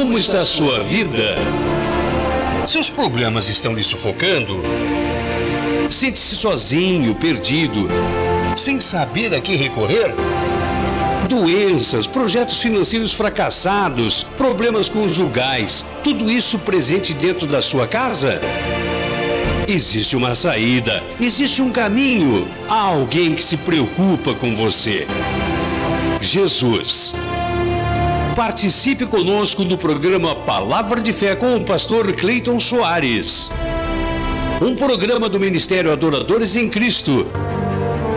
Como está a sua vida? Seus problemas estão lhe sufocando? Sente-se sozinho, perdido, sem saber a quem recorrer? Doenças, projetos financeiros fracassados, problemas conjugais, tudo isso presente dentro da sua casa? Existe uma saída, existe um caminho. Há alguém que se preocupa com você. Jesus. Participe conosco do programa Palavra de Fé com o pastor Cleiton Soares. Um programa do Ministério Adoradores em Cristo.